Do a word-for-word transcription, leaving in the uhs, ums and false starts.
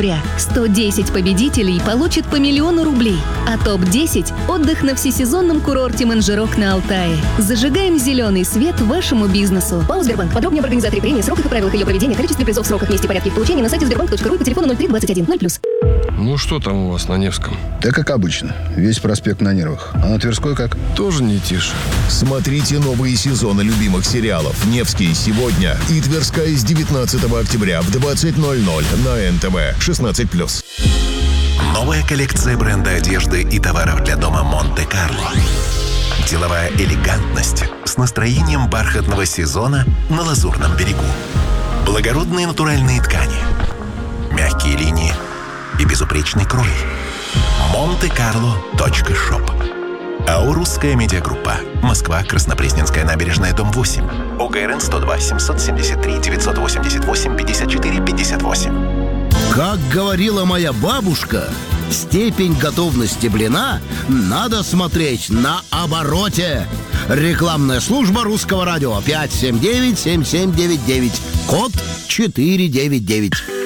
октября. сто десять победителей получат по миллиону рублей, а топ десять – отдых на всесезонном курорте Манжирок на Алтае. Зажигаем зеленый свет вашему бизнесу. ПАО «Сбербанк». Подробнее об организаторе премии, сроках и правилах ее проведения, количестве призов, сроках, месте и порядке их получения на сайте сбербанк точка ру и по телефону ноль три двадцать один ноль плюс. Ну что там у вас на Невском? Да как обычно. Весь проспект на нервах. А на Тверской как? Тоже не тише. Смотрите новые сезоны любимых сериалов «Невский сегодня» и «Тверская» с девятнадцатого октября в двадцать ноль ноль на эн тэ вэ шестнадцать плюс. Новая коллекция бренда одежды и товаров для дома «Монте-Карло». Деловая элегантность с настроением бархатного сезона на Лазурном берегу. Благородные натуральные ткани, мягкие линии и безупречный крой. монте-карло точка шоп. АО «Русская медиагруппа». Москва, Краснопресненская набережная, дом восемь. О гэ эр эн сто два семьсот семьдесят три девятьсот восемьдесят восемь пятьдесят четыре пятьдесят восемь. Как говорила моя бабушка, степень готовности блина надо смотреть на обороте. Рекламная служба Русского радио. Пять семь девять семь семь девять девять. Код четыре девять девять.